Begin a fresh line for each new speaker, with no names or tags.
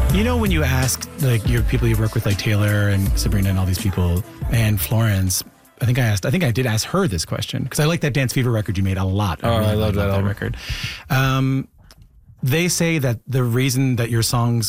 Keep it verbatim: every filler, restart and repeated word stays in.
You know, when you ask like your people you work with, like Taylor and Sabrina and all these people, and Florence, I think I asked, I think I did ask her this question because I like that Dance Fever record you made a lot.
Oh, I, really I love that,
that record. Um, they say that the reason that your songs